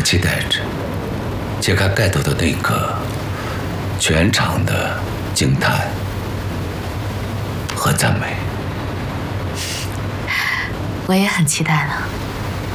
期待着揭开盖头的那一刻，全场的惊叹和赞美。 我也很期待呢。